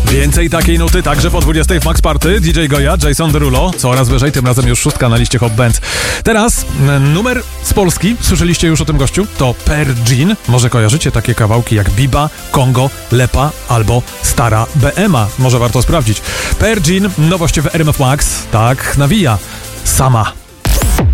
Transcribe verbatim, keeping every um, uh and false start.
Więcej takiej nuty także po dwudziestej w Max Party. D J Goja, Jason Derulo. Coraz wyżej, tym razem już szóstka na liście Hot Band. Teraz numer z Polski. Słyszeliście już o tym gościu? To Pergin. Może kojarzycie takie kawałki jak Biba, Kongo, Lepa albo Stara B M A. Może warto sprawdzić. Pergin, nowość w R M F Max. Tak, nawija. Sama.